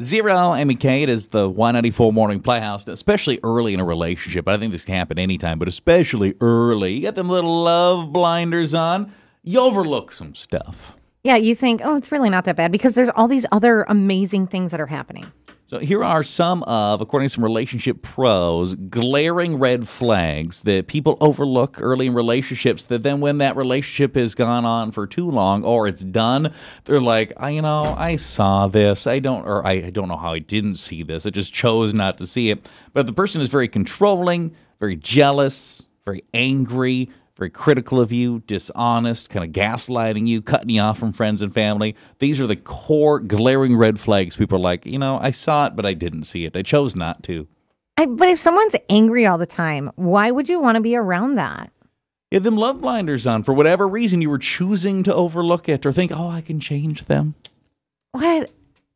880 MEK. It is the Y94 Morning Playhouse, especially early in a relationship. I think this can happen anytime, but especially early. You got them little love blinders on. You overlook some stuff. Yeah, you think, oh, it's really not that bad because there's all these other amazing things that are happening. So here are some of, according to some relationship pros, glaring red flags that people overlook early in relationships that then when that relationship has gone on for too long or it's done, they're like, I saw this. I don't know how I didn't see this. I just chose not to see it. But if the person is very controlling, very jealous, very angry, very critical of you, dishonest, kind of gaslighting you, cutting you off from friends and family. These are the core glaring red flags. People are like, I saw it, but I didn't see it. I chose not to. But if someone's angry all the time, why would you want to be around that? You have them love blinders on. For whatever reason, you were choosing to overlook it or think, I can change them. What?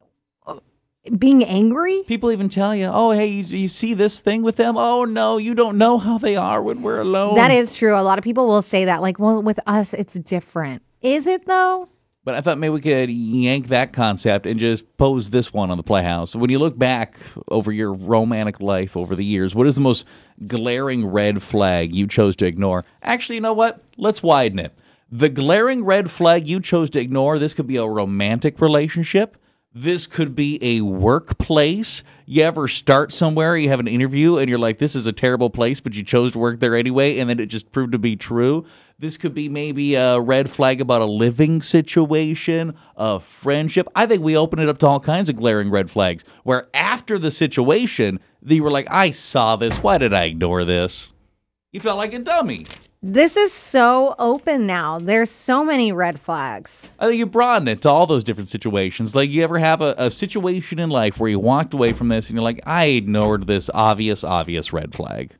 Being angry? People even tell you, hey, you see this thing with them? Oh, no, you don't know how they are when we're alone. That is true. A lot of people will say that. Like, well, with us, it's different. Is it, though? But I thought maybe we could yank that concept and just pose this one on the Playhouse. When you look back over your romantic life over the years, what is the most glaring red flag you chose to ignore? Actually, you know what? Let's widen it. The glaring red flag you chose to ignore, this could be a romantic relationship. This could be a workplace. You ever start somewhere, you have an interview, and you're like, this is a terrible place, but you chose to work there anyway, and then it just proved to be true. This could be maybe a red flag about a living situation, a friendship. I think we open it up to all kinds of glaring red flags, where after the situation, you were like, I saw this. Why did I ignore this? You felt like a dummy. This is so open now. There's so many red flags. I think you broaden it to all those different situations. Like, you ever have a situation in life where you walked away from this and you're like, I ignored this obvious red flag.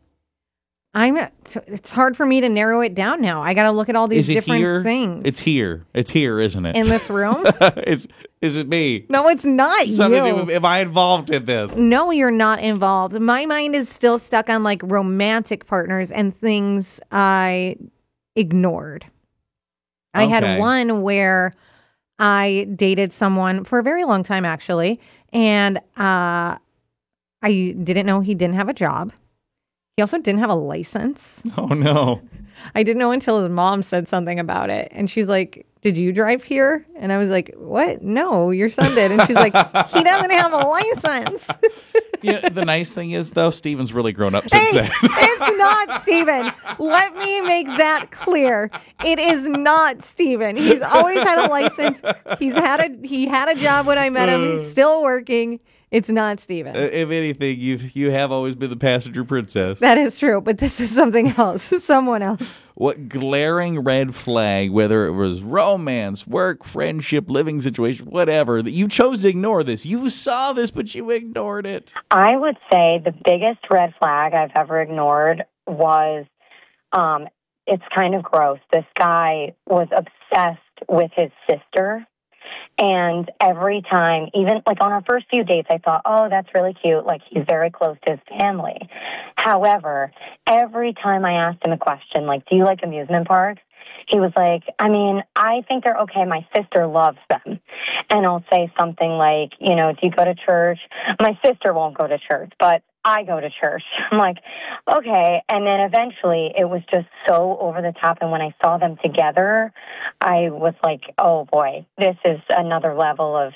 It's hard for me to narrow it down now. I got to look at all these different things. It's here, isn't it? In this room? Is it me? No, it's not you. Am I involved in this? No, you're not involved. My mind is still stuck on like romantic partners and things I ignored. I had one where I dated someone for a very long time, actually, and I didn't know he didn't have a job. He also didn't have a license. Oh, no. I didn't know until his mom said something about it. And she's like, did you drive here? And I was like, what? No, your son did. And she's like, he doesn't have a license. The nice thing is, though, Steven's really grown up since then. It's not Steven. Let me make that clear. It is not Steven. He's always had a license. He had a job when I met him. He's still working. It's not Steven. If anything, you have always been the passenger princess. That is true, but this is something else. Someone else. What glaring red flag, whether it was romance, work, friendship, living situation, whatever, that you chose to ignore this. You saw this, but you ignored it. I would say the biggest red flag I've ever ignored was, it's kind of gross. This guy was obsessed with his sister. And every time, even like on our first few dates, I thought, oh, that's really cute. Like, he's very close to his family. However, every time I asked him a question, like, do you like amusement parks? He was like, I think they're okay. My sister loves them. And I'll say something like, do you go to church? My sister won't go to church, but I go to church. I'm like, okay. And then eventually it was just so over the top. And when I saw them together, I was like, oh boy, this is another level of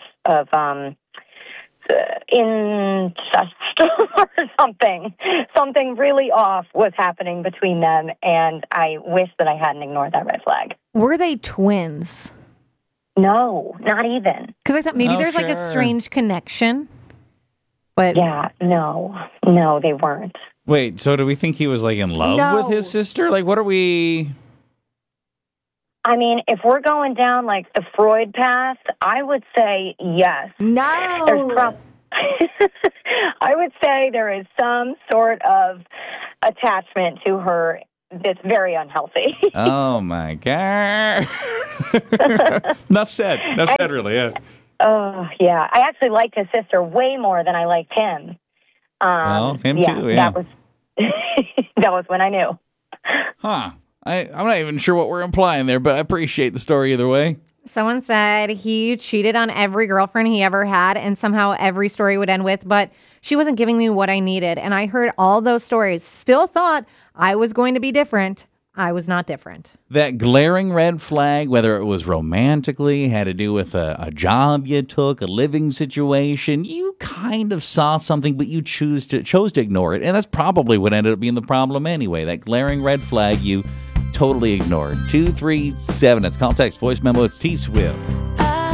incest or something. Something really off was happening between them. And I wish that I hadn't ignored that red flag. Were they twins? No, not even. Because I thought maybe there's like a strange connection. But yeah, no, they weren't. Wait, so do we think he was like in love with his sister? Like, what are we? If we're going down like the Freud path, I would say yes. No. I would say there is some sort of attachment to her that's very unhealthy. Oh my God. Enough said, really, yeah. Oh, yeah. I actually liked his sister way more than I liked him. Him too, yeah. That was when I knew. Huh. I'm not even sure what we're implying there, but I appreciate the story either way. Someone said he cheated on every girlfriend he ever had, and somehow every story would end with, but she wasn't giving me what I needed. And I heard all those stories, still thought I was going to be different. I was not different. That glaring red flag, whether it was romantically, had to do with a job you took, a living situation, you kind of saw something, but you chose to ignore it. And that's probably what ended up being the problem anyway. That glaring red flag you totally ignored. 237. It's call text voice memo. It's T Swift.